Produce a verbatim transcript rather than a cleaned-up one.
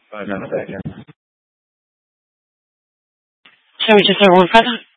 Five minutes second. So we just have one present?